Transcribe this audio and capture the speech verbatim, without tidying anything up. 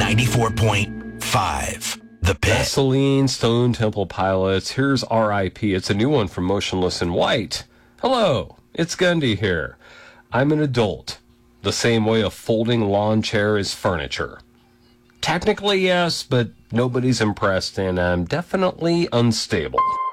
ninety-four point five. The Pit. Vaseline, Stone Temple Pilots. Here's R I P. It's a new one from Motionless in White. Hello, it's Gundy here. I'm an adult. The same way a folding lawn chair is furniture. Technically, yes, but nobody's impressed, and I'm definitely unstable.